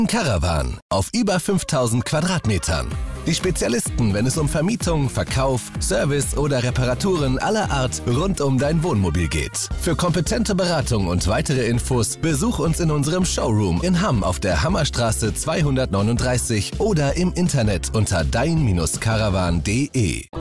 Caravan auf über 5000 Quadratmetern. Die Spezialisten, wenn es um Vermietung, Verkauf, Service oder Reparaturen aller Art rund um dein Wohnmobil geht. Für kompetente Beratung und weitere Infos besuch uns in unserem Showroom in Hamm auf der Hammerstraße 239 oder im Internet unter dein-caravan.de.